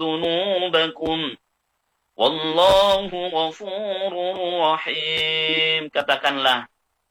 ذنوبكم والله غفور رحيم. Katakanlah,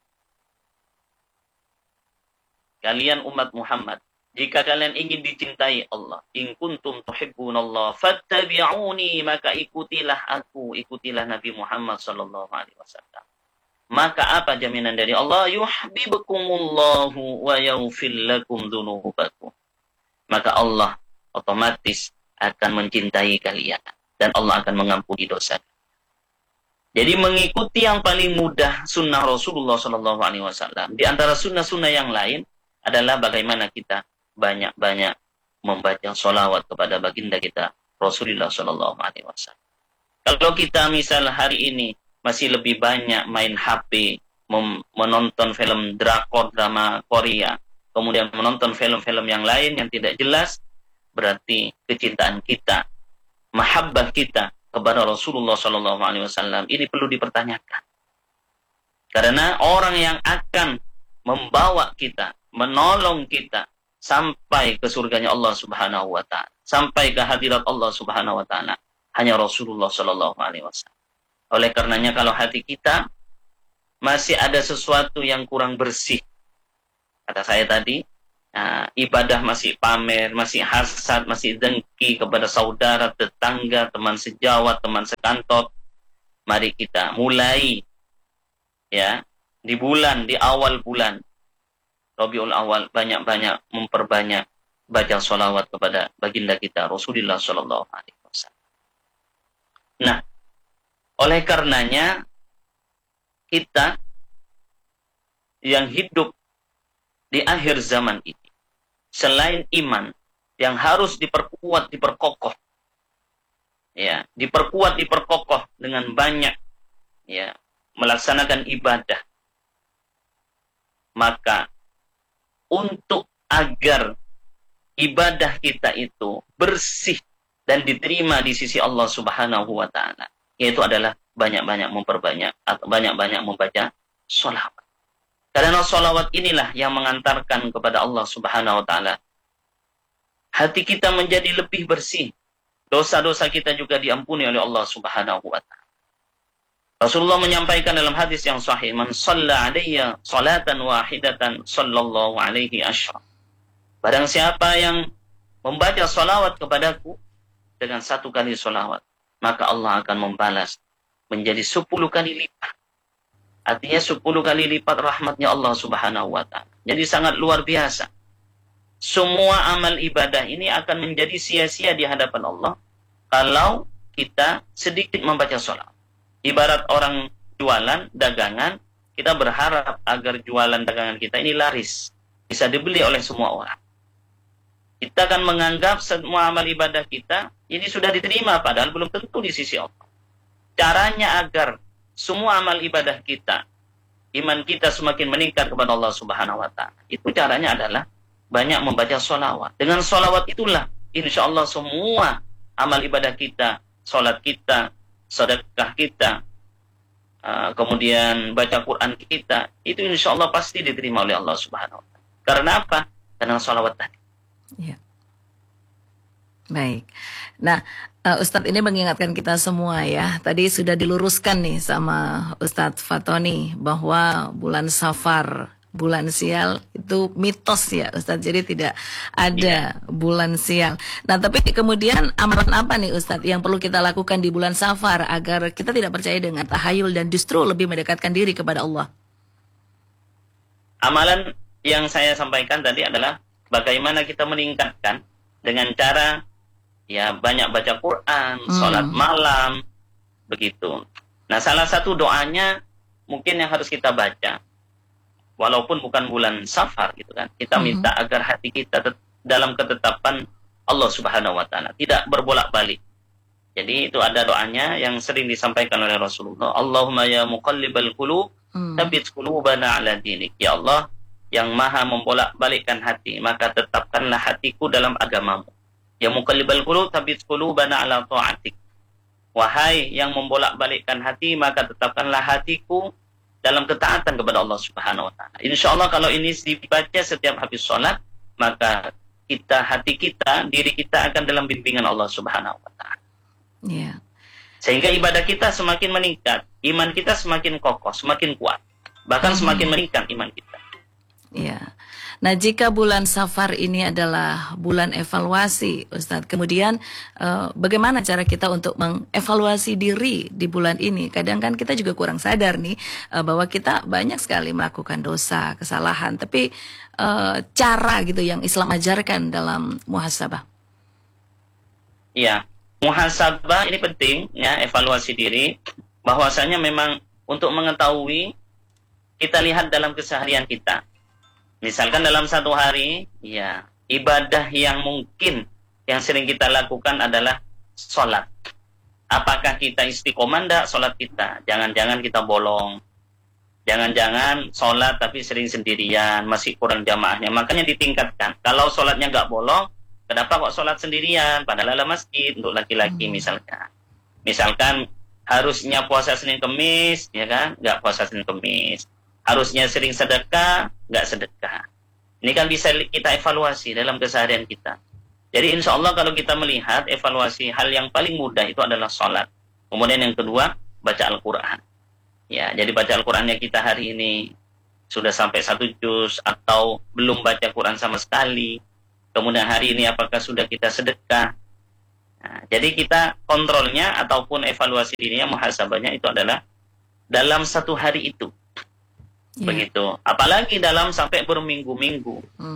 kalian umat Muhammad, jika kalian ingin dicintai Allah, in kuntum tuhibbunallah fattabi'uni, maka ikutilah aku, ikutilah Nabi Muhammad sallallahu alaihi wasallam. Maka apa jaminan dari Allah? Yuhibbukumullahu wa yaghfir lakum dzunubakum. Maka Allah otomatis akan mencintai kalian dan Allah akan mengampuni dosa. Jadi mengikuti yang paling mudah sunnah Rasulullah sallallahu alaihi wasallam di antara sunnah-sunnah yang lain adalah bagaimana kita banyak-banyak membaca sholawat kepada baginda kita Rasulullah sallallahu alaihi wasallam. Kalau kita misal hari ini masih lebih banyak main HP, menonton film drakor, drama Korea, kemudian menonton film-film yang lain yang tidak jelas, berarti kecintaan kita, mahabbah kita kepada Rasulullah sallallahu alaihi wasallam ini perlu dipertanyakan. Karena orang yang akan membawa kita, menolong kita sampai ke surganya Allah Subhanahu wa taala, sampai ke hadirat Allah Subhanahu wa taala, hanya Rasulullah sallallahu alaihi wasallam. Oleh karenanya kalau hati kita masih ada sesuatu yang kurang bersih, kata saya tadi, ibadah masih pamer, masih hasad, masih dengki kepada saudara, tetangga, teman sejawat, teman sekantor, mari kita mulai ya di awal bulan Rabiul Awal banyak-banyak memperbanyak baca sholawat kepada baginda kita Rasulullah sallallahu alaihi wasallam. Nah, oleh karenanya kita yang hidup di akhir zaman ini, selain iman yang harus diperkuat, diperkokoh, ya, diperkokoh dengan banyak, ya, melaksanakan ibadah, maka untuk agar ibadah kita itu bersih dan diterima di sisi Allah Subhanahu wa taala, yaitu adalah banyak-banyak memperbanyak atau banyak-banyak membaca sholawat. Karena sholawat inilah yang mengantarkan kepada Allah Subhanahu wa taala. Hati kita menjadi lebih bersih. Dosa-dosa kita juga diampuni oleh Allah Subhanahu wa taala. Rasulullah menyampaikan dalam hadis yang sahih, "Man shalla 'alayya salatan wahidatan sallallahu alaihi asyra." Barang siapa yang membaca sholawat kepadaku dengan satu kali sholawat, maka Allah akan membalas menjadi 10 kali lipat. Artinya 10 kali lipat rahmatnya Allah Subhanahu wa ta'ala. Jadi sangat luar biasa. Semua amal ibadah ini akan menjadi sia-sia di hadapan Allah kalau kita sedikit membaca sholawat. Ibarat orang jualan dagangan, kita berharap agar jualan dagangan kita ini laris, bisa dibeli oleh semua orang. Kita akan menganggap semua amal ibadah kita ini sudah diterima, padahal belum tentu di sisi Allah. Caranya agar semua amal ibadah kita, iman kita semakin meningkat kepada Allah Subhanahu wa ta'ala, itu caranya adalah banyak membaca sholawat. Dengan sholawat itulah insya Allah semua amal ibadah kita, sholat kita, sedekah kita, kemudian baca Quran kita, itu insya Allah pasti diterima oleh Allah Subhanahu wa ta'ala. Karena apa? Karena sholawat tadi. Ya. Baik. Nah, Ustadz ini mengingatkan kita semua ya. Tadi sudah diluruskan nih sama Ustadz Fatoni bahwa bulan Safar, bulan sial itu mitos ya Ustadz. Jadi tidak ada bulan sial. Nah, tapi kemudian amalan apa nih Ustadz yang perlu kita lakukan di bulan Safar agar kita tidak percaya dengan tahayul dan justru lebih mendekatkan diri kepada Allah? Amalan yang saya sampaikan tadi adalah bagaimana kita meningkatkan dengan cara ya banyak baca Quran, sholat malam, begitu. Nah, salah satu doanya mungkin yang harus kita baca, walaupun bukan bulan Safar gitu kan, kita minta agar hati kita dalam ketetapan Allah Subhanahu wa ta'ala, tidak berbolak-balik. Jadi itu ada doanya yang sering disampaikan oleh Rasulullah, Allahumma ya muqallibal qulub, tsabbit qulubana ala dinik. Ya Allah, yang maha membolak-balikkan hati, maka tetapkanlah hatiku dalam agamamu. Ya muqallibal qulub, tsabbit qulubana ala ta'atik. Wahai yang membolak-balikkan hati, maka tetapkanlah hatiku dalam ketaatan kepada Allah Subhanahu wa ta'ala. Insya Allah kalau ini dibaca setiap habis sholat, maka kita, hati kita, diri kita akan dalam bimbingan Allah Subhanahu wa taala. Ya. Sehingga ibadah kita semakin meningkat, iman kita semakin kokoh, semakin kuat. Bahkan semakin meningkat iman kita. Ya. Nah, jika bulan Safar ini adalah bulan evaluasi, Ustadz, kemudian bagaimana cara kita untuk mengevaluasi diri di bulan ini? Kadang kan kita juga kurang sadar nih bahwa kita banyak sekali melakukan dosa, kesalahan, tapi cara gitu yang Islam ajarkan dalam muhasabah. Iya, muhasabah ini penting ya, evaluasi diri. Bahwasanya memang untuk mengetahui, kita lihat dalam keseharian kita. Misalkan dalam satu hari, ya, ibadah yang mungkin yang sering kita lakukan adalah sholat. Apakah kita istiqomah enggak sholat kita? Jangan-jangan kita bolong. Jangan-jangan sholat tapi sering sendirian, masih kurang jamaahnya. Makanya ditingkatkan. Kalau sholatnya nggak bolong, kenapa kok sholat sendirian? Padahal ada masjid untuk laki-laki misalkan. Misalkan harusnya puasa Senin Kemis, ya kan? Nggak puasa Senin Kemis. Harusnya sering sedekah, nggak sedekah. Ini kan bisa kita evaluasi dalam keseharian kita. Jadi insya Allah kalau kita melihat evaluasi, hal yang paling mudah itu adalah sholat. Kemudian yang kedua, baca Al-Quran. Ya, jadi baca Al-Qurannya kita hari ini sudah sampai 1 juz atau belum baca Quran sama sekali. Kemudian hari ini apakah sudah kita sedekah. Nah, jadi kita kontrolnya ataupun evaluasi dirinya, muhasabahnya itu adalah dalam satu hari itu. Begitu. Apalagi dalam sampai berminggu-minggu.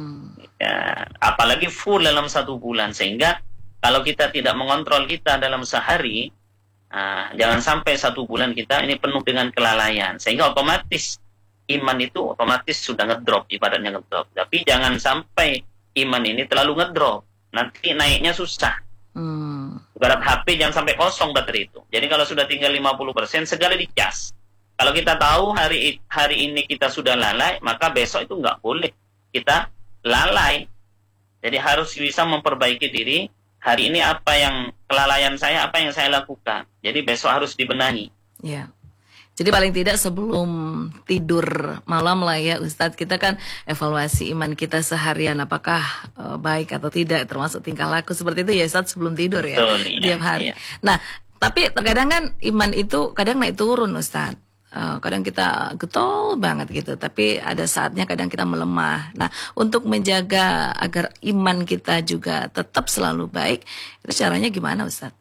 Ya, apalagi full dalam 1 bulan. Sehingga kalau kita tidak mengontrol kita dalam sehari, jangan sampai 1 bulan kita ini penuh dengan kelalaian. Sehingga otomatis iman itu otomatis sudah ngedrop, ibaratnya ngedrop. Tapi jangan sampai iman ini terlalu ngedrop. Nanti naiknya susah. Ibarat HP jangan sampai kosong baterai itu. Jadi kalau sudah tinggal 50%, segala dicas. Kalau kita tahu hari ini kita sudah lalai, maka besok itu nggak boleh kita lalai. Jadi harus bisa memperbaiki diri. Hari ini apa yang kelalaian saya, apa yang saya lakukan. Jadi besok harus dibenahi. Ya. Jadi paling tidak sebelum tidur malam lah ya Ustadz, kita kan evaluasi iman kita seharian, apakah baik atau tidak, termasuk tingkah laku seperti itu ya Ustadz sebelum tidur ya. Betul, tiap hari. Iya. Nah, tapi kadang kan iman itu kadang naik turun Ustadz. Kadang kita getol banget gitu, tapi ada saatnya kadang kita melemah. Nah, untuk menjaga agar iman kita juga tetap selalu baik, itu caranya gimana Ustadz?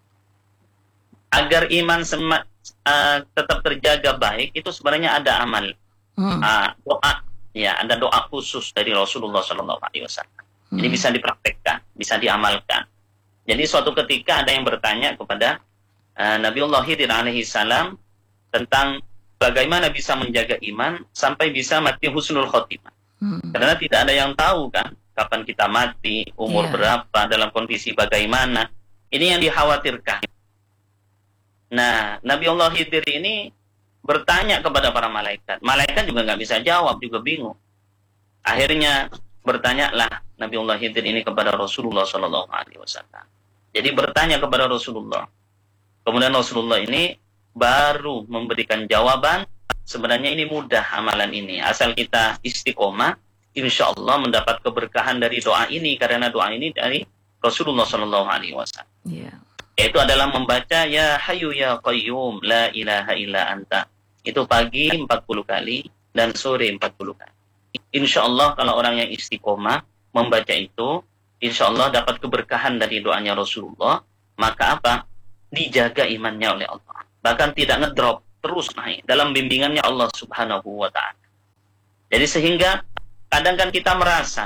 Agar iman tetap terjaga baik, itu sebenarnya ada amal. Doa, ya, ada doa khusus dari Rasulullah SAW. Ini bisa dipraktekkan, bisa diamalkan. Jadi suatu ketika ada yang bertanya kepada Nabiullah Khidir alaihi salam tentang bagaimana bisa menjaga iman sampai bisa mati husnul khotimah. Karena tidak ada yang tahu kan kapan kita mati, umur berapa, dalam kondisi bagaimana. Ini yang dikhawatirkan. Nah, Nabi Allah Khidir ini bertanya kepada para malaikat. Malaikat juga nggak bisa jawab, juga bingung. Akhirnya bertanyalah Nabi Allah Khidir ini kepada Rasulullah SAW. Jadi bertanya kepada Rasulullah. Kemudian Rasulullah ini baru memberikan jawaban. Sebenarnya ini mudah amalan ini, asal kita istiqomah, insya Allah mendapat keberkahan dari doa ini, karena doa ini dari Rasulullah SAW. Yaitu adalah membaca ya Hayyu ya Qayyum la ilaha illa anta. Itu pagi 40 kali dan sore 40 kali. Insya Allah kalau orang yang istiqomah membaca itu, insya Allah dapat keberkahan dari doanya Rasulullah. Maka apa? Dijaga imannya oleh Allah. Bahkan tidak ngedrop, terus naik dalam bimbingannya Allah Subhanahu wa ta'ala. Jadi sehingga kadang kan kita merasa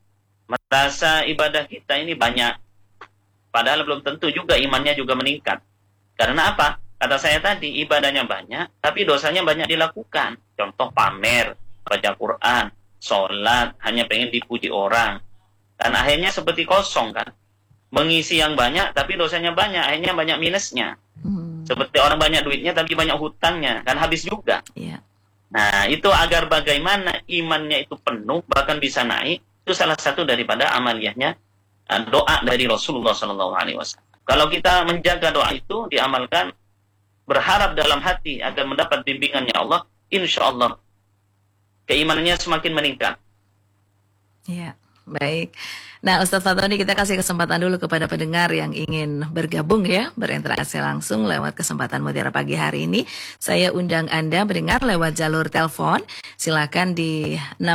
ibadah kita ini banyak, padahal belum tentu juga imannya juga meningkat. Karena apa? Kata saya tadi, ibadahnya banyak, tapi dosanya banyak dilakukan. Contoh pamer, baca Quran, sholat, hanya pengen dipuji orang. Dan akhirnya seperti kosong kan. Mengisi yang banyak, tapi dosanya banyak, akhirnya banyak minusnya. Seperti orang banyak duitnya tapi banyak hutangnya, kan habis juga. Nah, itu agar bagaimana imannya itu penuh, bahkan bisa naik, itu salah satu daripada amaliyahnya doa dari Rasulullah SAW. Kalau kita menjaga doa itu, diamalkan, berharap dalam hati agar mendapat bimbingannya Allah, insya Allah keimanannya semakin meningkat. Ya, baik. Nah, Ustadz Fatoni, kita kasih kesempatan dulu kepada pendengar yang ingin bergabung ya, berinteraksi langsung lewat kesempatan Mutiara Pagi hari ini. Saya undang Anda mendengar lewat jalur telepon. Silakan di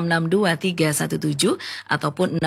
662317 ataupun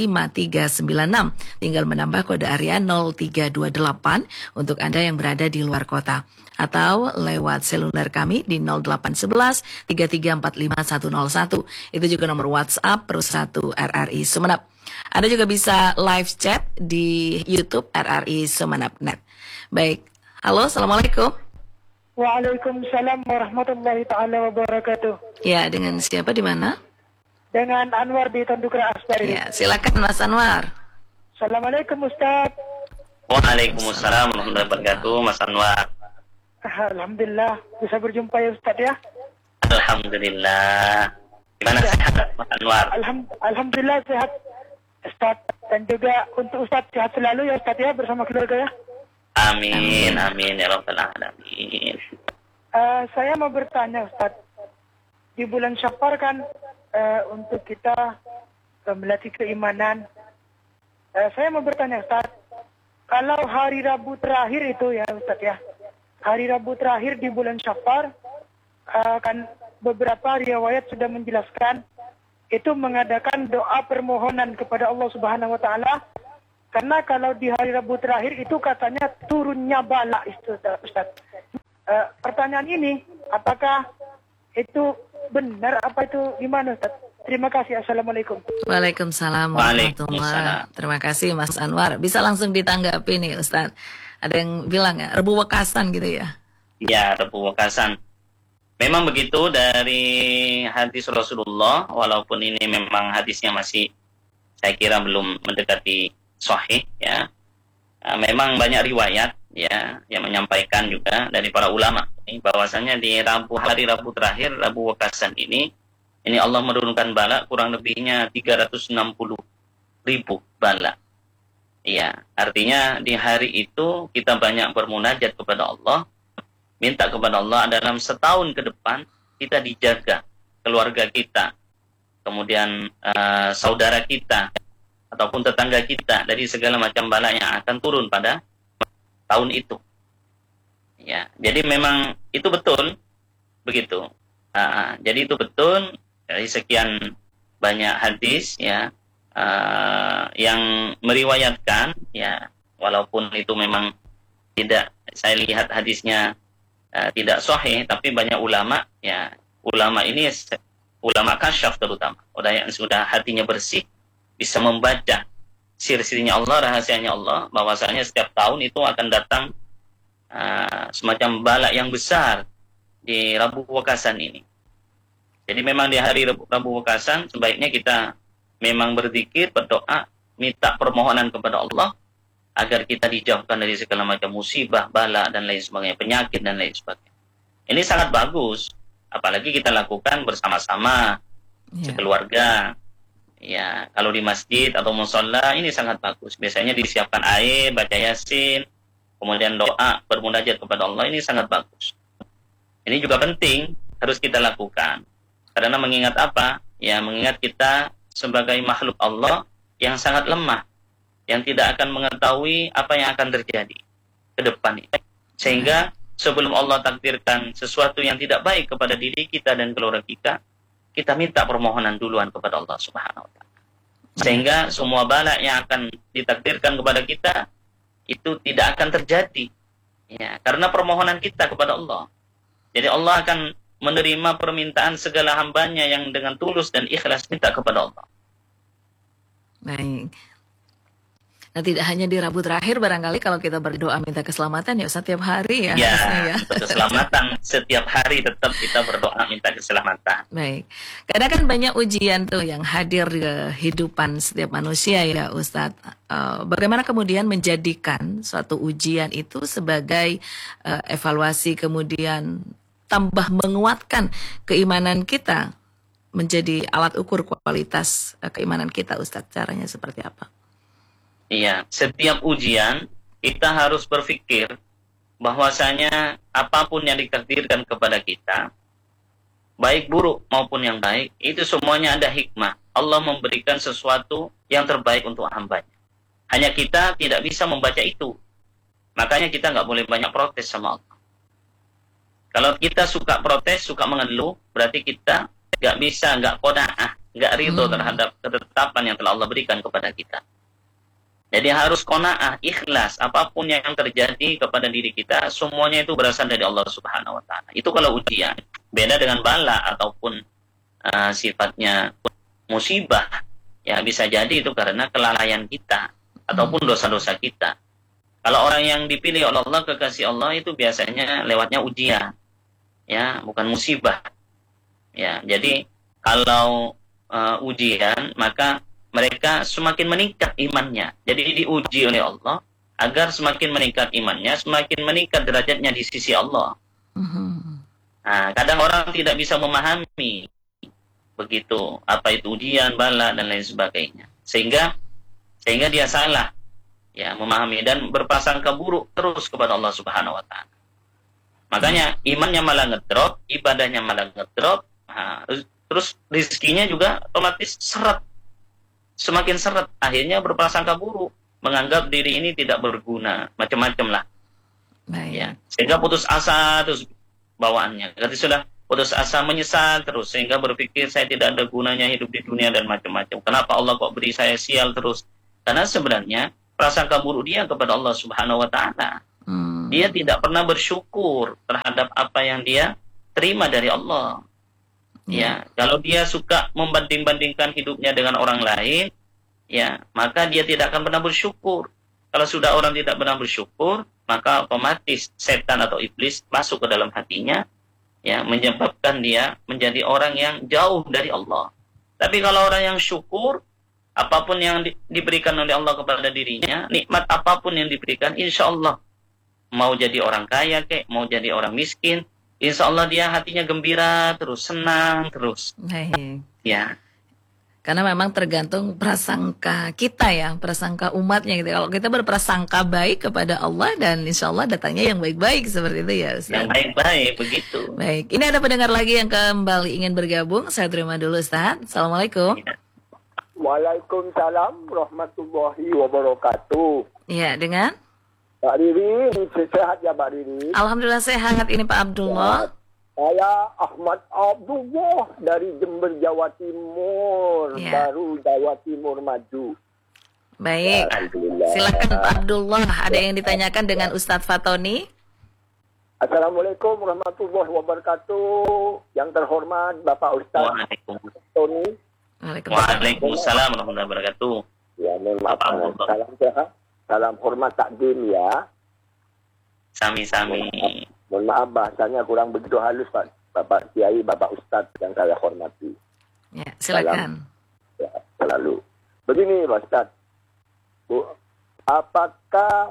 665396. Tinggal menambah kode area 0328 untuk Anda yang berada di luar kota. Atau lewat seluler kami di 0811 3345 101. Itu juga nomor WhatsApp Pro1 RRI Sumeneb. Anda juga bisa live chat di YouTube RRI Sumeneb.net. Baik, halo, assalamualaikum. Waalaikumsalam warahmatullahi taala wabarakatuh. Ya, dengan siapa di mana? Dengan Anwar di Tandukra Asbari. Ya, silakan Mas Anwar. Assalamualaikum Ustaz. Waalaikumsalam warahmatullahi wabarakatuh, Mas Anwar. Alhamdulillah bisa berjumpa ya Ustaz ya. Alhamdulillah. Gimana sehat Mas Anwar? Alhamdulillah sehat Ustaz, dan juga untuk Ustaz sehat selalu ya Ustaz ya bersama keluarga ya. Amin, amin ya rabbal alamin. Saya mau bertanya Ustaz, di bulan Syafar kan untuk kita melatih keimanan. Saya mau bertanya Ustaz, kalau hari Rabu terakhir itu ya Ustaz ya, hari Rabu terakhir di bulan Syafar, kan beberapa riwayat sudah menjelaskan itu mengadakan doa permohonan kepada Allah Subhanahu wa taala, karena kalau di hari Rabu terakhir itu katanya turunnya bala itu Ustaz. Pertanyaan ini apakah itu benar, apa itu gimana Ustaz? Terima kasih. Assalamualaikum. Waalaikumsalam warahmatullahi. Terima kasih Mas Anwar. Bisa langsung ditanggapi nih Ustaz. Ada yang bilang ya, Rebu Wekasan gitu ya? Ya, Rebu Wekasan. Memang begitu dari hadis Rasulullah, walaupun ini memang hadisnya masih saya kira belum mendekati sahih ya. Memang banyak riwayat ya yang menyampaikan juga dari para ulama bahwasanya di hari Rabu terakhir, Rebu Wekasan ini Allah menurunkan bala kurang lebihnya 360.000 bala. Iya, artinya di hari itu kita banyak bermunajat kepada Allah, minta kepada Allah dalam setahun ke depan kita dijaga, keluarga kita, kemudian saudara kita, ataupun tetangga kita dari segala macam bala yang akan turun pada tahun itu. Ya, jadi memang itu betul, begitu. Jadi itu betul dari sekian banyak hadis ya. Yang meriwayatkan ya, walaupun itu memang tidak, saya lihat hadisnya tidak sahih, tapi banyak ulama ya, ulama ini ulama kasyaf terutama, orang yang sudah hatinya bersih, bisa membaca sir-sirnya Allah, rahasianya Allah, bahwasanya setiap tahun itu akan datang semacam bala yang besar di Rabu Wekasan ini. Jadi memang di hari Rabu Wekasan sebaiknya kita memang berzikir, berdoa, minta permohonan kepada Allah agar kita dijauhkan dari segala macam musibah, bala, dan lain sebagainya, penyakit, dan lain sebagainya. Ini sangat bagus, apalagi kita lakukan bersama-sama, sekeluarga. Ya, kalau di masjid atau musholla ini sangat bagus. Biasanya disiapkan air, baca yasin, kemudian doa, bermunajat kepada Allah, ini sangat bagus. Ini juga penting, harus kita lakukan. Karena mengingat apa? Ya, mengingat kita sebagai makhluk Allah yang sangat lemah, yang tidak akan mengetahui apa yang akan terjadi ke depan ini. Sehingga sebelum Allah takdirkan sesuatu yang tidak baik kepada diri kita dan keluarga kita, kita minta permohonan duluan kepada Allah Subhanahu wa taala. Sehingga semua bala yang akan ditakdirkan kepada kita itu tidak akan terjadi. Ya, karena permohonan kita kepada Allah. Jadi Allah akan menerima permintaan segala hambanya yang dengan tulus dan ikhlas minta kepada Allah. Baik. Nah, tidak hanya di Rabu terakhir, barangkali kalau kita berdoa minta keselamatan ya setiap hari ya. Ya, keselamatan setiap hari tetap kita berdoa minta keselamatan. Baik. Kadang kan banyak ujian tuh yang hadir di kehidupan setiap manusia ya Ustadz. Bagaimana kemudian menjadikan suatu ujian itu sebagai evaluasi, kemudian tambah menguatkan keimanan kita, menjadi alat ukur kualitas keimanan kita Ustadz. Caranya seperti apa? Iya, setiap ujian kita harus berpikir bahwasanya apapun yang ditakdirkan kepada kita, baik buruk maupun yang baik, itu semuanya ada hikmah. Allah memberikan sesuatu yang terbaik untuk hambanya. Hanya kita tidak bisa membaca itu. Makanya kita nggak boleh banyak protes sama Allah. Kalau kita suka protes, suka mengeluh, berarti kita nggak qanaah, nggak ridho terhadap ketetapan yang telah Allah berikan kepada kita. Jadi harus qanaah, ikhlas, apapun yang terjadi kepada diri kita, semuanya itu berasal dari Allah Subhanahu wa taala. Itu kalau ujian. Beda dengan bala ataupun sifatnya musibah. Ya bisa jadi itu karena kelalaian kita ataupun dosa-dosa kita. Kalau orang yang dipilih oleh Allah, kekasih Allah, itu biasanya lewatnya ujian. Ya, bukan musibah. Ya, jadi kalau ujian, maka mereka semakin meningkat imannya. Jadi diuji oleh Allah agar semakin meningkat imannya, semakin meningkat derajatnya di sisi Allah. Nah, kadang orang tidak bisa memahami begitu apa itu ujian, bala dan lain sebagainya. Sehingga dia salah ya memahami dan berprasangka buruk terus kepada Allah Subhanahu wa taala. Makanya imannya malah ngedrop, ibadahnya malah ngedrop. Nah, terus rezekinya juga otomatis seret. Semakin seret, akhirnya berprasangka buruk, menganggap diri ini tidak berguna, macam-macam lah. Ya, sehingga putus asa terus bawaannya. Jadi sudah putus asa, menyesal terus, sehingga berpikir saya tidak ada gunanya hidup di dunia dan macam-macam. Kenapa Allah kok beri saya sial terus? Karena sebenarnya prasangka buruk dia kepada Allah Subhanahu wa taala. Dia tidak pernah bersyukur terhadap apa yang dia terima dari Allah. Ya, kalau dia suka membanding-bandingkan hidupnya dengan orang lain, ya, maka dia tidak akan pernah bersyukur. Kalau sudah orang tidak pernah bersyukur, maka otomatis setan atau iblis masuk ke dalam hatinya, ya, menyebabkan dia menjadi orang yang jauh dari Allah. Tapi kalau orang yang syukur, apapun yang diberikan oleh Allah kepada dirinya, nikmat apapun yang diberikan, insya Allah, mau jadi orang kaya kek, mau jadi orang miskin, insya Allah dia hatinya gembira terus, senang terus. Baik. Ya. Karena memang tergantung prasangka kita ya, prasangka umatnya gitu. Kalau kita berprasangka baik kepada Allah, dan insya Allah datangnya yang baik-baik seperti itu ya Ustaz. Yang baik-baik begitu. Baik, ini ada pendengar lagi yang kembali ingin bergabung. Saya terima dulu Ustaz. Assalamualaikum. Ya. Waalaikumsalam warahmatullahi wabarakatuh. Iya, dengan? Pak Riri, sehat ya Pak Riri? Alhamdulillah sehat, ini Pak Abdullah. Saya Ahmad Abdullah dari Jember, Jawa Timur. Ya. Baru Jawa Timur maju. Baik, Alhamdulillah. silakan Pak Abdullah. Ada yang ditanyakan dengan Ustadz Fatoni? Assalamualaikum warahmatullahi wabarakatuh. Yang terhormat Bapak Ustadz Tony. Waalaikumsalam warahmatullahi wabarakatuh. Ya, memang salam sehat. Salam hormat takdim ya. Sami-sami. Mohon maaf bahasanya kurang begitu halus Pak. Bapak Kiai, Bapak Ustadz yang saya hormati. Ya, silakan. Ya, selalu. Begini Pak Ustadz. Bu, apakah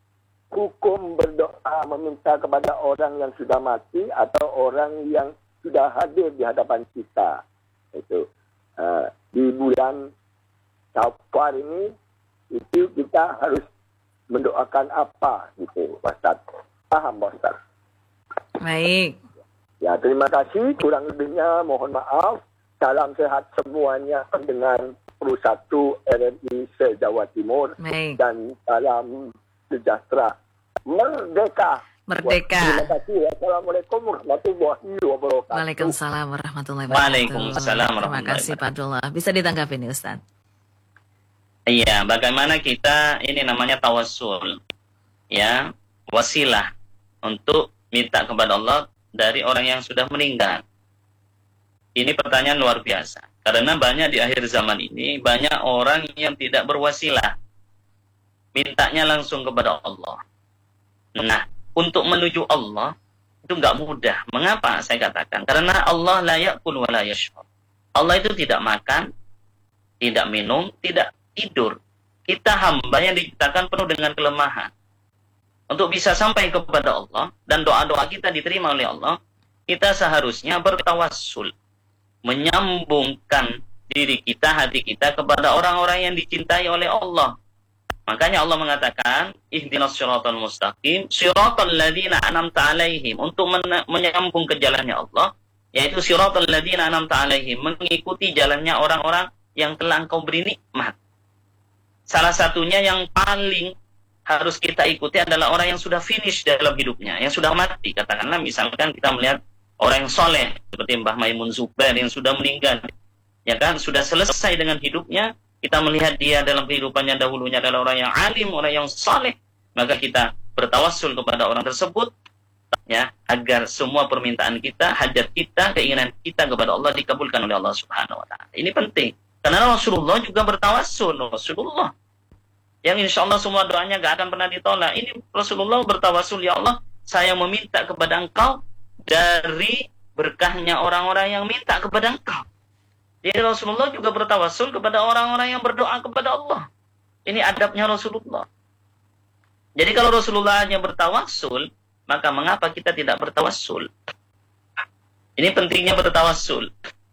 hukum berdoa meminta kepada orang yang sudah mati atau orang yang sudah hadir di hadapan kita? Itu di bulan Syawal ini itu kita harus mendoakan apa gitu, Ustaz. Paham, Ustaz? Baik. Ya, terima kasih. Kurang lebihnya mohon maaf. Salam sehat semuanya dengan Persatu RRI se-Jawa Timur. Baik. Dan salam sejahtera. Merdeka. Merdeka. Terima kasih. Assalamualaikum warahmatullahi wabarakatuh. Waalaikumsalam warahmatullahi wabarakatuh. Waalaikumsalam warahmatullahi Terima kasih Pak Abdullah. Bisa ditanggapi nih Ustaz. Iya, bagaimana kita ini namanya tawassul. Ya, wasilah untuk minta kepada Allah dari orang yang sudah meninggal. Ini pertanyaan luar biasa. Karena banyak di akhir zaman ini, banyak orang yang tidak berwasilah. Mintanya langsung kepada Allah. Nah, untuk menuju Allah, itu nggak mudah. Mengapa saya katakan? Karena Allah la ya'kul wa la yash'ur. Allah itu tidak makan, tidak minum, tidak tidur. Kita hamba yang diciptakan penuh dengan kelemahan. Untuk bisa sampai kepada Allah, dan doa-doa kita diterima oleh Allah, kita seharusnya bertawassul. Menyambungkan diri kita, hati kita kepada orang-orang yang dicintai oleh Allah. Makanya Allah mengatakan, ihdinas siratal mustaqim, siratal ladzina an'amta 'alaihim, untuk menyambung ke jalannya Allah, yaitu siratal ladzina an'amta 'alaihim, mengikuti jalannya orang-orang yang telah engkau beri nikmat. Salah satunya yang paling harus kita ikuti adalah orang yang sudah finish dalam hidupnya, yang sudah mati. Katakanlah misalkan kita melihat orang yang soleh, seperti Mbah Maimun Zubair yang sudah meninggal, ya kan, sudah selesai dengan hidupnya, kita melihat dia dalam kehidupannya dahulunya adalah orang yang alim, orang yang soleh, maka kita bertawassul kepada orang tersebut, ya, agar semua permintaan kita, hajat kita, keinginan kita kepada Allah dikabulkan oleh Allah Subhanahu wa Ta'ala. Ini penting, karena Rasulullah juga bertawassul. Rasulullah yang insya Allah semua doanya gak akan pernah ditolak. Ini Rasulullah bertawassul, ya Allah, saya meminta kepada engkau dari berkahnya orang-orang yang minta kepada engkau. Jadi Rasulullah juga bertawassul kepada orang-orang yang berdoa kepada Allah. Ini adabnya Rasulullah. Jadi kalau Rasulullah hanya bertawassul, maka mengapa kita tidak bertawassul? Ini pentingnya bertawassul.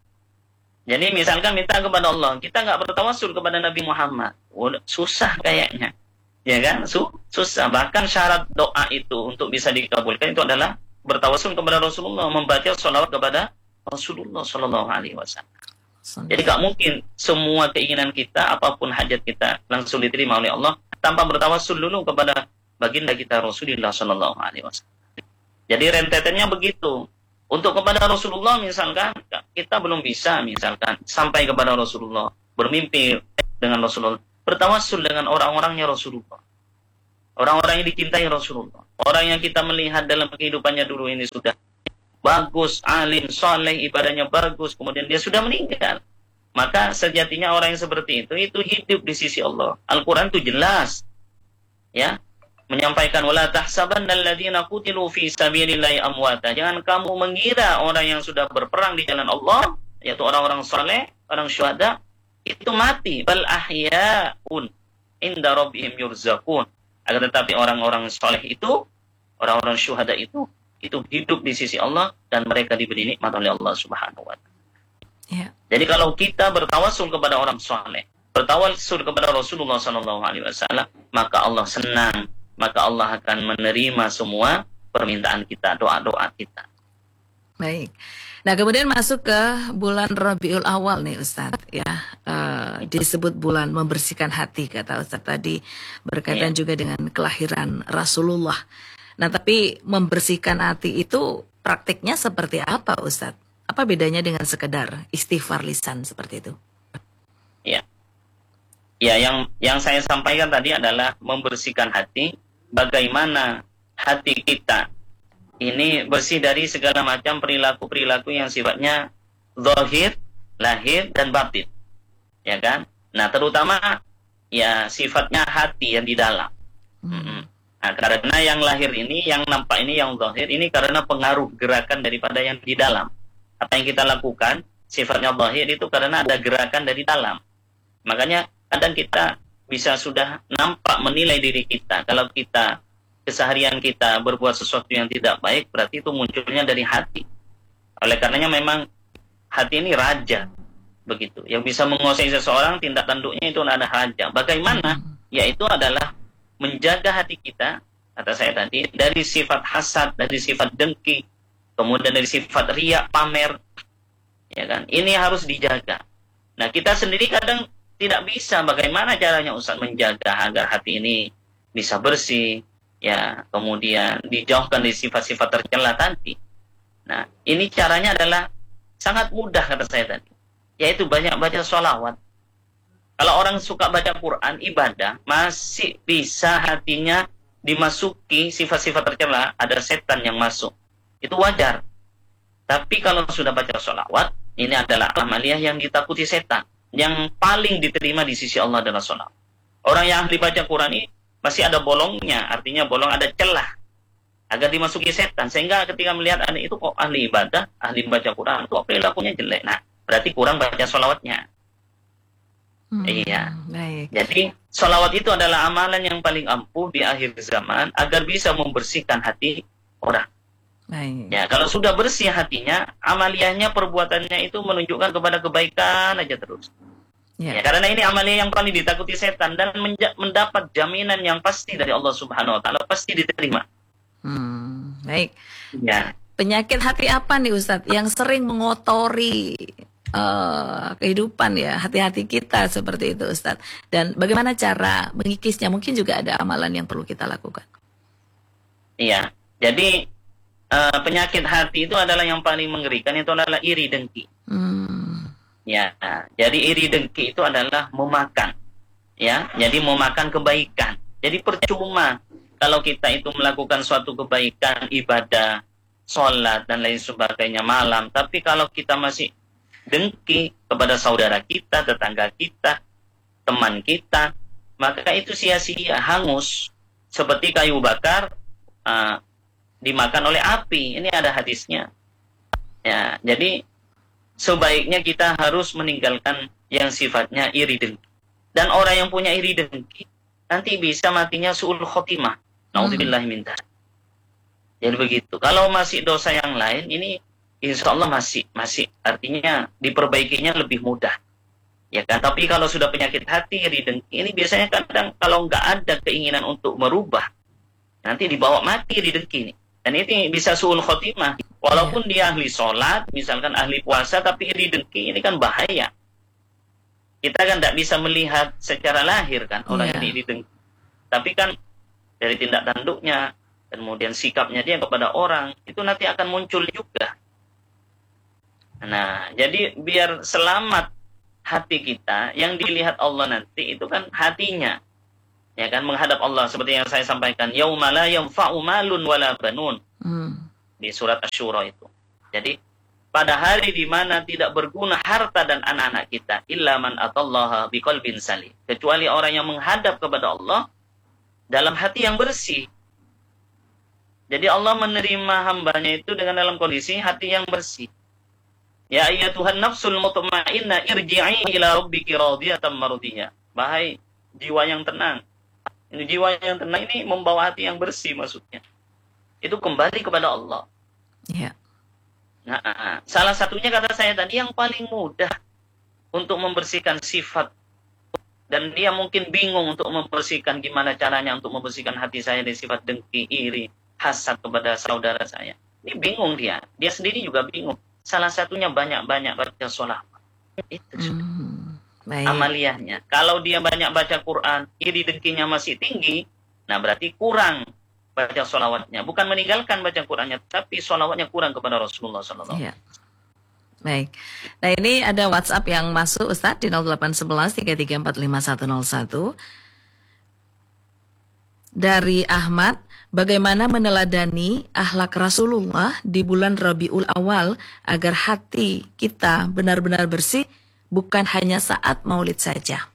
Jadi misalkan minta kepada Allah, kita nggak bertawassul kepada Nabi Muhammad, susah kayaknya, ya kan? Susah. Bahkan syarat doa itu untuk bisa dikabulkan itu adalah bertawassul kepada Rasulullah, membaca sholawat kepada Rasulullah Shallallahu Alaihi Wasallam. Jadi nggak mungkin semua keinginan kita, apapun hajat kita langsung diterima oleh Allah tanpa bertawassul dulu kepada baginda kita Rasulullah Shallallahu Alaihi Wasallam. Jadi rentetannya begitu. Untuk kepada Rasulullah misalkan kita belum bisa misalkan sampai kepada Rasulullah, bermimpi dengan Rasulullah, bertawassul dengan orang-orangnya Rasulullah, orang-orang yang dicintai Rasulullah, orang yang kita melihat dalam kehidupannya dulu ini sudah bagus, alim, soleh, ibadahnya bagus, kemudian dia sudah meninggal, maka sejatinya orang yang seperti itu hidup di sisi Allah. Al-Quran itu jelas, ya, menyampaikan wala tahsabannal ladzina qutilu fi sabilillahi amwata. Jangan kamu mengira orang yang sudah berperang di jalan Allah, yaitu orang-orang saleh, orang syuhada, itu mati. Bal ahyaun inda rabbihim yurzaqun. Akan tetapi orang-orang saleh itu, orang-orang syuhada itu hidup di sisi Allah dan mereka diberi nikmat oleh Allah Subhanahu wa taala. Ya. Jadi kalau kita bertawassul kepada orang saleh, bertawassul kepada Rasulullah sallallahu alaihi wasallam, maka Allah senang. Maka Allah akan menerima semua permintaan kita, doa-doa kita. Baik. Nah, kemudian masuk ke bulan Rabiul Awal nih Ustadz, ya. Disebut bulan membersihkan hati, kata Ustadz tadi, berkaitan juga dengan kelahiran Rasulullah. Nah, tapi membersihkan hati itu praktiknya seperti apa Ustadz? Apa bedanya dengan sekedar istighfar lisan seperti itu? Ya. Ya, yang saya sampaikan tadi adalah membersihkan hati. Bagaimana hati kita ini bersih dari segala macam perilaku-perilaku yang sifatnya zahir, lahir, dan batin, ya kan? Nah, terutama ya sifatnya hati yang di dalam. Nah, karena yang lahir ini, yang nampak ini, yang zahir ini karena pengaruh gerakan daripada yang di dalam. Apa yang kita lakukan sifatnya zahir itu karena ada gerakan dari dalam. Makanya kadang kita bisa sudah nampak menilai diri kita. Kalau kita keseharian kita berbuat sesuatu yang tidak baik, berarti itu munculnya dari hati. Oleh karenanya memang hati ini raja, begitu. Yang bisa menguasai seseorang, tindak tanduknya itu ada raja. Bagaimana? Yaitu adalah menjaga hati kita, kata saya tadi, dari sifat hasad, dari sifat dengki, kemudian dari sifat riya, pamer, ya kan? Ini harus dijaga. Nah, kita sendiri kadang tidak bisa. Bagaimana caranya Ustaz menjaga agar hati ini bisa bersih, ya, kemudian dijauhkan dari sifat-sifat tercela tadi. Nah, ini caranya adalah sangat mudah, kata saya tadi, yaitu banyak baca sholawat. Kalau orang suka baca Quran, ibadah, masih bisa hatinya dimasuki sifat-sifat tercela, ada setan yang masuk, itu wajar. Tapi kalau sudah baca sholawat, ini adalah amaliyah yang ditakuti setan, yang paling diterima di sisi Allah adalah sholawat. Orang yang ahli baca Quran ini masih ada bolongnya, artinya bolong ada celah agar dimasuki setan, sehingga ketika melihat itu kok ahli ibadah, ahli baca Quran, kok perilakunya jelek. Nah, berarti kurang baca sholawatnya. Iya. Baik. Jadi sholawat itu adalah amalan yang paling ampuh di akhir zaman agar bisa membersihkan hati orang. Baik. Ya, kalau sudah bersih hatinya, amaliyahnya, perbuatannya itu menunjukkan kepada kebaikan aja terus. Ya, karena ini amaliyah yang paling ditakuti setan dan mendapat jaminan yang pasti dari Allah Subhanahu wa taala, pasti diterima. Baik. Ya. Penyakit hati apa nih Ustadz yang sering mengotori kehidupan ya, hati-hati kita seperti itu Ustadz. Dan bagaimana cara mengikisnya? Mungkin juga ada amalan yang perlu kita lakukan. Iya, jadi penyakit hati itu adalah yang paling mengerikan, itu adalah iri dengki. Ya, jadi iri dengki itu adalah memakan, ya. Jadi memakan kebaikan. Jadi percuma kalau kita itu melakukan suatu kebaikan, ibadah, sholat dan lain sebagainya malam, tapi kalau kita masih dengki kepada saudara kita, tetangga kita, teman kita, maka itu sia-sia, hangus, seperti kayu bakar dimakan oleh api. Ini ada hadisnya. Ya, jadi sebaiknya kita harus meninggalkan yang sifatnya iri dengki. Dan orang yang punya iri dengki nanti bisa matinya su'ul khotimah. Nauzubillahi min dzalik. Jadi begitu. Kalau masih dosa yang lain, ini insya Allah masih artinya diperbaikinya lebih mudah. Ya kan? Tapi kalau sudah penyakit hati, iri dengki, ini biasanya kadang kalau nggak ada keinginan untuk merubah, nanti dibawa mati iri dengki ini. Dan ini bisa su'ul khotimah. Walaupun dia ahli sholat, misalkan ahli puasa, tapi iri dengki ini kan bahaya. Kita kan tidak bisa melihat secara lahir kan orang ini iri dengki. Tapi kan dari tindak tanduknya, kemudian sikapnya dia kepada orang, itu nanti akan muncul juga. Nah, jadi biar selamat hati kita, yang dilihat Allah nanti itu kan hatinya. Ya kan, menghadap Allah seperti yang saya sampaikan, yauma la yanfa'u malun wala banun. Di surat Asy-Syura itu. Jadi pada hari di mana tidak berguna harta dan anak-anak kita, illa man atallaha biqalbin salim. Kecuali orang yang menghadap kepada Allah dalam hati yang bersih. Jadi Allah menerima hambanya itu dengan dalam kondisi hati yang bersih. Ya ayyatuhan nafsul mutmainnah irji'i ila rabbiki radiyatan mardiyah. Wahai jiwa yang tenang. Ini jiwa yang tenang ini membawa hati yang bersih maksudnya. Itu kembali kepada Allah. Ya. Nah, salah satunya kata saya tadi yang paling mudah untuk membersihkan sifat, dan dia mungkin bingung untuk membersihkan gimana caranya untuk membersihkan hati saya dari sifat dengki, iri, hasad kepada saudara saya. Ini bingung dia sendiri juga bingung. Salah satunya banyak-banyak baca sholawat. Itu amaliyahnya. Kalau dia banyak baca Quran, iri dengkinya masih tinggi, nah berarti kurang baca sholawatnya. Bukan meninggalkan baca Qurannya, tapi sholawatnya kurang kepada Rasulullah SAW. Iya. Baik. Nah ini ada WhatsApp yang masuk Ustadz di 0811 3345101 dari Ahmad. Bagaimana meneladani akhlak Rasulullah di bulan Rabiul Awal agar hati kita benar-benar bersih, bukan hanya saat maulid saja.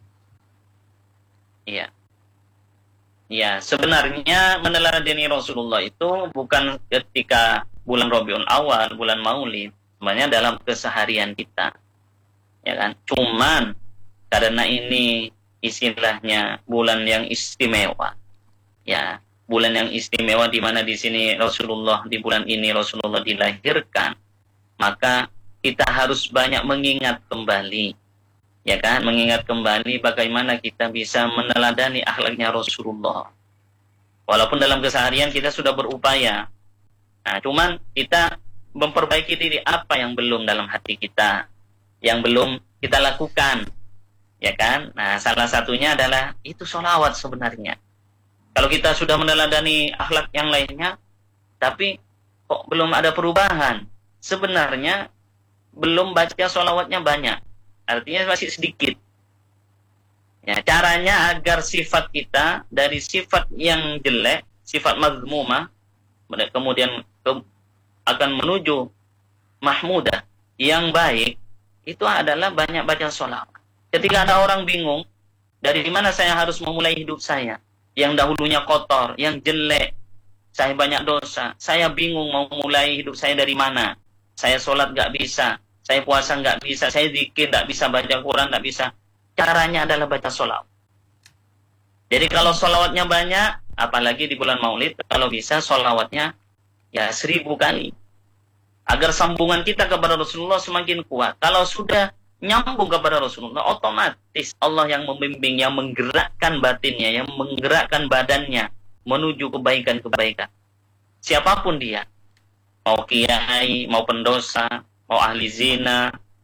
Iya. Ya, sebenarnya meneladani Rasulullah itu bukan ketika bulan Rabiul Awal, bulan Maulid, sebenarnya dalam keseharian kita. Ya kan? Cuman karena ini istilahnya bulan yang istimewa. Ya, bulan yang istimewa di mana di sini Rasulullah, di bulan ini Rasulullah dilahirkan, maka kita harus banyak mengingat kembali. Ya kan, mengingat kembali bagaimana kita bisa meneladani akhlaknya Rasulullah. Walaupun dalam keseharian kita sudah berupaya. Nah, cuman kita memperbaiki diri apa yang belum dalam hati kita, yang belum kita lakukan. Ya kan? Nah, salah satunya adalah itu sholawat sebenarnya. Kalau kita sudah meneladani akhlak yang lainnya, tapi kok belum ada perubahan, sebenarnya belum baca sholawatnya banyak. Artinya masih sedikit. Ya, caranya agar sifat kita dari sifat yang jelek, sifat mazmumah, kemudian akan menuju mahmudah, yang baik, itu adalah banyak baca sholawat. Ketika ada orang bingung, dari mana saya harus memulai hidup saya, yang dahulunya kotor, yang jelek, saya banyak dosa, saya bingung mau mulai hidup saya dari mana, saya sholat gak bisa, saya puasa nggak bisa, saya zikir nggak bisa, baca Quran nggak bisa. Caranya adalah baca sholawat. Jadi kalau sholawatnya banyak, apalagi di bulan Maulid, kalau bisa sholawatnya ya 1000 kali. Agar sambungan kita kepada Rasulullah semakin kuat. Kalau sudah nyambung kepada Rasulullah, otomatis Allah yang membimbing, yang menggerakkan batinnya, yang menggerakkan badannya menuju kebaikan-kebaikan. Siapapun dia, mau kiai, mau pendosa, mau ahli zina,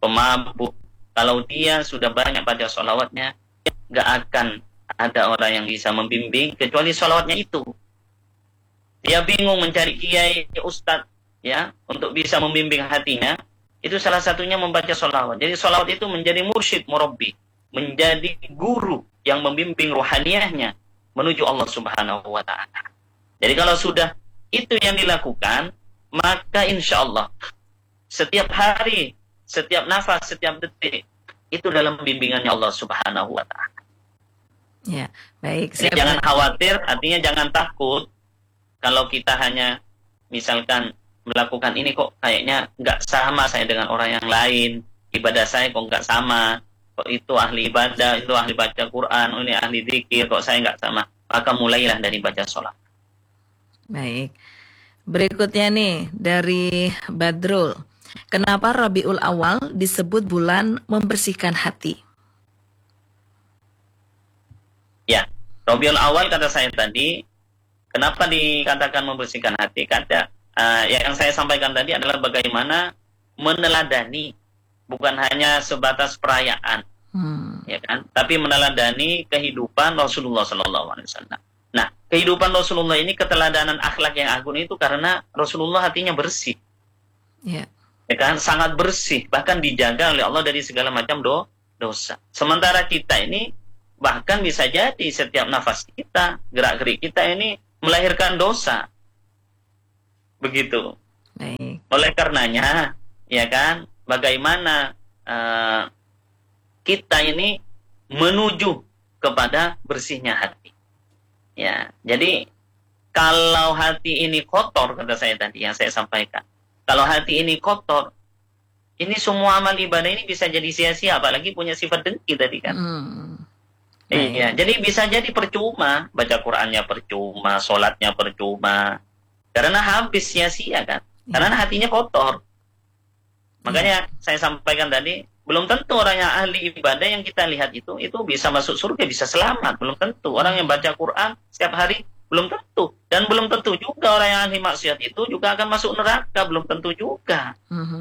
pemabuk, kalau dia sudah banyak baca sholawatnya, nggak akan ada orang yang bisa membimbing kecuali sholawatnya itu. Dia bingung mencari kiai, ustadz, ya, untuk bisa membimbing hatinya. Itu salah satunya membaca sholawat. Jadi sholawat itu menjadi mursyid, murabbi, menjadi guru yang membimbing rohaniahnya menuju Allah Subhanahu wa Ta'ala. Jadi kalau sudah itu yang dilakukan, maka insya Allah setiap hari, setiap nafas, setiap detik itu dalam bimbingannya Allah Subhanahu wa Ta'ala. Ya, baik. Jadi jangan khawatir, artinya jangan takut kalau kita hanya misalkan melakukan ini kok kayaknya nggak sama saya dengan orang yang lain, ibadah saya kok nggak sama, kok itu ahli ibadah, itu ahli baca Quran, ini ahli zikir, kok saya nggak sama. Maka mulailah dari baca sholat. Baik. Berikutnya nih dari Badrul. Kenapa Rabiul Awal disebut bulan membersihkan hati? Ya, Rabiul Awal kata saya tadi, kenapa dikatakan membersihkan hati? Yang saya sampaikan tadi adalah bagaimana meneladani, bukan hanya sebatas perayaan, ya kan? Tapi meneladani kehidupan Rasulullah SAW. Nah, kehidupan Rasulullah ini keteladanan akhlak yang agung itu karena Rasulullah hatinya bersih, ya kan? Sangat bersih, bahkan dijaga oleh Allah dari segala macam dosa. Sementara kita ini bahkan bisa jadi setiap nafas kita, gerak-gerik kita ini melahirkan dosa. Begitu. Baik. Oleh karenanya, ya kan, bagaimana kita ini menuju kepada bersihnya hati. Ya, jadi kalau hati ini kotor, kata saya tadi yang saya sampaikan, kalau hati ini kotor, ini semua amal ibadah ini bisa jadi sia-sia, apalagi punya sifat dengki tadi kan. Iya, jadi bisa jadi percuma, baca Qur'annya percuma, sholatnya percuma, karena habis sia-sia kan, karena hatinya kotor. Makanya saya sampaikan tadi, belum tentu orang yang ahli ibadah yang kita lihat itu bisa masuk surga, bisa selamat, belum tentu. Orang yang baca Quran setiap hari belum tentu, dan belum tentu juga orang yang ahli maksiat itu juga akan masuk neraka, belum tentu juga.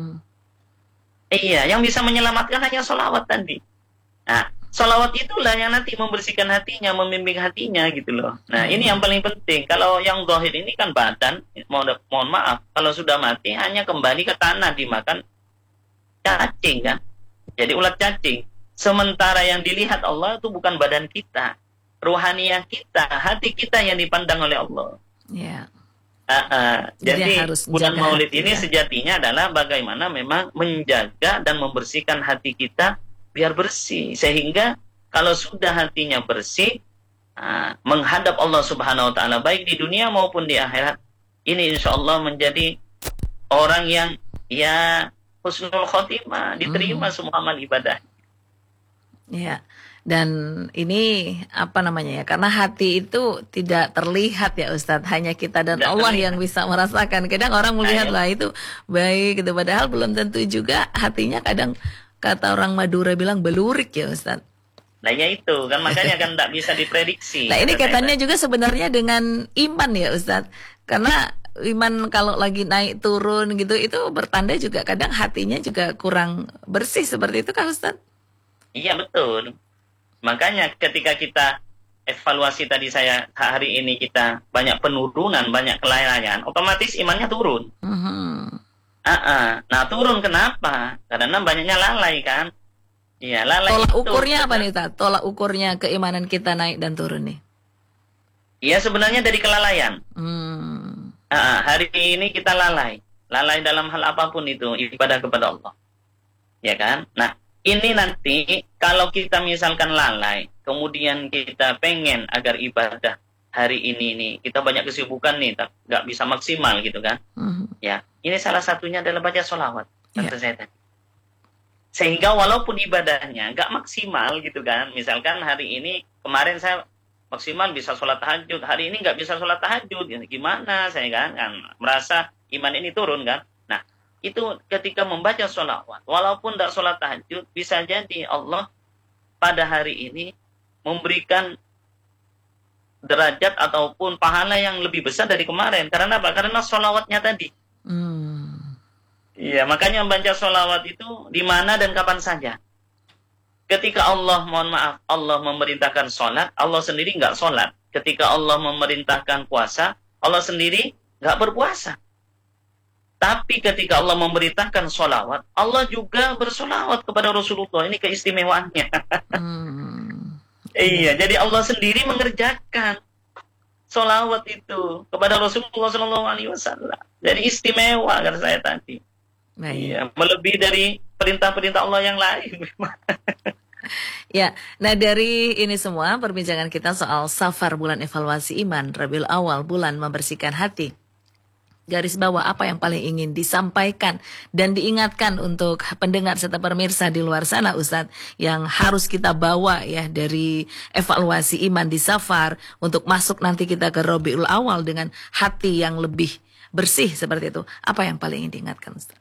Iya, yang bisa menyelamatkan hanya sholawat tadi. Nah, sholawat itulah yang nanti membersihkan hatinya, membimbing hatinya gitu loh. Nah, ini yang paling penting. Kalau yang zahir ini kan badan, mohon maaf, kalau sudah mati hanya kembali ke tanah, dimakan cacing kan. Jadi ulat cacing. Sementara yang dilihat Allah itu bukan badan kita, rohaniah kita, hati kita yang dipandang oleh Allah. Ya. Jadi bulan Maulid ini sejatinya adalah bagaimana memang menjaga dan membersihkan hati kita biar bersih, sehingga kalau sudah hatinya bersih, menghadap Allah Subhanahu Wa Taala baik di dunia maupun di akhirat, ini insya Allah menjadi orang yang ya husnul khotimah, diterima semua amal ibadah. Ya, dan ini apa namanya ya? Karena hati itu tidak terlihat ya Ustadz, hanya kita dan tidak Allah terlihat, yang bisa merasakan. Kadang orang melihat lah itu baik gitu, padahal belum tentu juga hatinya. Kadang kata orang Madura bilang belurik ya Ustadz. Nah ya itu kan, makanya kan tidak bisa diprediksi. Nah ini katanya juga sebenarnya dengan iman ya Ustadz, karena iman kalau lagi naik turun gitu itu bertanda juga kadang hatinya juga kurang bersih, seperti itu kan Ustadz? Iya betul. Makanya ketika kita evaluasi tadi saya hari ini kita banyak penurunan, banyak kelalaian, otomatis imannya turun. Nah turun kenapa? Karena banyaknya lalai kan. Iya, lalai. Tolak ukurnya apa nih Ustadz? Tolak ukurnya keimanan kita naik dan turun nih? Iya sebenarnya dari kelalaian. Hari ini kita lalai dalam hal apapun itu, ibadah kepada Allah, ya kan? Nah ini nanti kalau kita misalkan lalai, kemudian kita pengen agar ibadah hari ini nih kita banyak kesibukan nih, nggak bisa maksimal gitu kan? Ya, ini salah satunya adalah baca sholawat, kata saya tadi. Sehingga walaupun ibadahnya nggak maksimal gitu kan, misalkan hari ini kemarin saya maksimal bisa sholat tahajud, hari ini nggak bisa sholat tahajud, gimana saya kan merasa iman ini turun kan? Nah itu ketika membaca sholawat, walaupun tidak sholat tahajud, bisa jadi Allah pada hari ini memberikan derajat ataupun pahala yang lebih besar dari kemarin. Karena apa? Karena sholawatnya tadi. Iya, makanya membaca sholawat itu di mana dan kapan saja. Ketika Allah, mohon maaf, Allah memerintahkan sholat, Allah sendiri nggak sholat. Ketika Allah memerintahkan puasa, Allah sendiri nggak berpuasa. Tapi ketika Allah memerintahkan sholawat, Allah juga bersolawat kepada Rasulullah. Ini keistimewaannya. Iya, jadi Allah sendiri mengerjakan sholawat itu kepada Rasulullah SAW. Jadi istimewa kata saya tadi. Baik. Iya, melebihi dari perintah-perintah Allah yang lain. Ya, nah dari ini semua perbincangan kita soal Safar, bulan evaluasi iman, Rabiul Awal, bulan membersihkan hati. Garis bawah apa yang paling ingin disampaikan dan diingatkan untuk pendengar serta pemirsa di luar sana, Ustadz, yang harus kita bawa ya dari evaluasi iman di Safar untuk masuk nanti kita ke Rabiul Awal dengan hati yang lebih bersih seperti itu. Apa yang paling ingin diingatkan, Ustadz?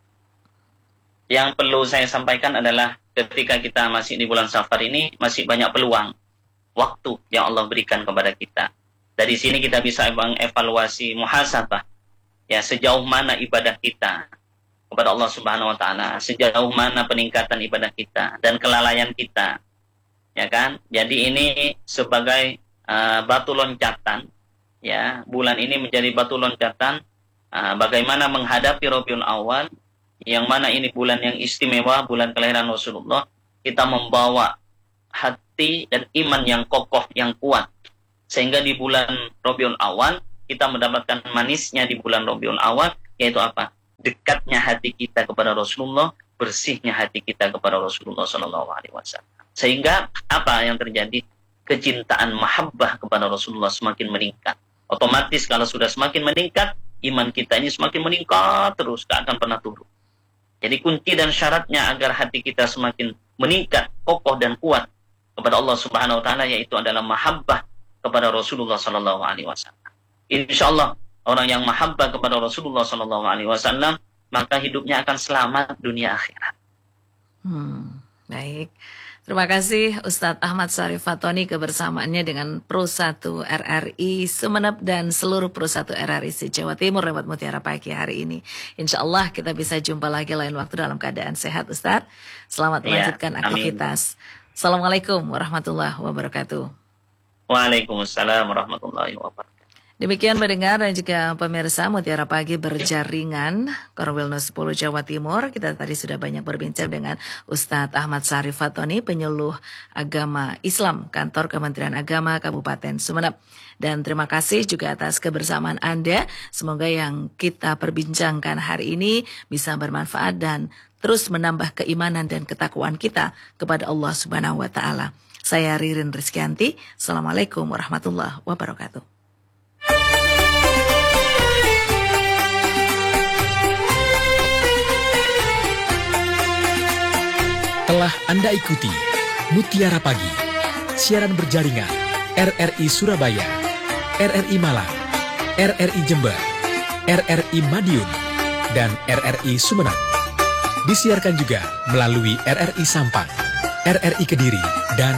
Yang perlu saya sampaikan adalah ketika kita masih di bulan Safar ini masih banyak peluang waktu yang Allah berikan kepada kita. Dari sini kita bisa mengevaluasi muhasabah. Ya, sejauh mana ibadah kita kepada Allah Subhanahu wa taala, sejauh mana peningkatan ibadah kita dan kelalaian kita. Ya kan? Jadi ini sebagai batu loncatan, ya, bulan ini menjadi batu loncatan bagaimana menghadapi Rabiul Awal, yang mana ini bulan yang istimewa, bulan kelahiran Rasulullah. Kita membawa hati dan iman yang kokoh, yang kuat, sehingga di bulan Rabiul Awal kita mendapatkan manisnya di bulan Rabiul Awal, yaitu apa? Dekatnya hati kita kepada Rasulullah, bersihnya hati kita kepada Rasulullah SAW. Sehingga apa yang terjadi? Kecintaan mahabbah kepada Rasulullah semakin meningkat. Otomatis kalau sudah semakin meningkat, iman kita ini semakin meningkat terus, tak akan pernah turun. Jadi kunci dan syaratnya agar hati kita semakin meningkat, kokoh dan kuat kepada Allah Subhanahu wa taala, yaitu adalah mahabbah kepada Rasulullah SAW. Insya Allah orang yang mahabbah kepada Rasulullah SAW, maka hidupnya akan selamat dunia akhirat. Baik. Terima kasih Ustadz Ahmad Syarif Fatoni kebersamaannya dengan Pro 1 RRI Sumeneb dan seluruh Pro 1 RRI se-Jawa Timur lewat Mutiara Pagi hari ini. Insya Allah kita bisa jumpa lagi lain waktu dalam keadaan sehat, Ustadz. Selamat melanjutkan aktivitas. Assalamualaikum warahmatullahi wabarakatuh. Waalaikumsalam warahmatullahi wabarakatuh. Demikian mendengar dan juga pemirsa Mutiara Pagi berjaringan Korwil 10 Jawa Timur. Kita tadi sudah banyak berbincang dengan Ustadz Ahmad Syarif Fatoni, penyuluh agama Islam Kantor Kementerian Agama Kabupaten Sumeneb. Dan terima kasih juga atas kebersamaan Anda. Semoga yang kita perbincangkan hari ini bisa bermanfaat dan terus menambah keimanan dan ketakwaan kita kepada Allah Subhanahu wa taala. Saya Ririn Rizkyanti. Assalamualaikum warahmatullahi wabarakatuh. Telah Anda ikuti Mutiara Pagi, siaran berjaringan RRI Surabaya, RRI Malang, RRI Jember, RRI Madiun, dan RRI Sumeneb. Disiarkan juga melalui RRI Sampang, RRI Kediri, dan